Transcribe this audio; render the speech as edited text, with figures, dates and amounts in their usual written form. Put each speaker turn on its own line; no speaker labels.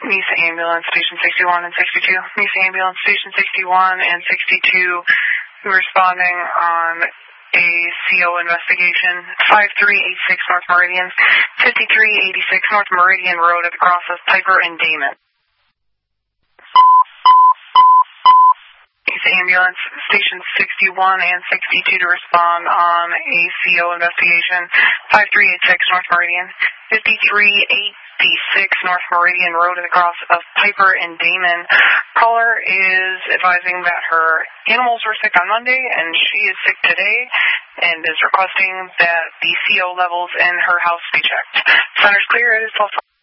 Mesa Ambulance, Station 61 and 62. Mesa Ambulance, Station 61 and 62, responding on a CO investigation. 5386 North Meridian, 5386 North Meridian Road at the cross of Piper and Damon. Mesa Ambulance, Station 61 and 62 to respond on a CO investigation. 5386 North Meridian, 5386 North Meridian Road at the cross of Piper and Damon. Caller is advising that her animals were sick on Monday and she is sick today and is requesting that the CO levels in her house be checked. Center's clear. It is 12.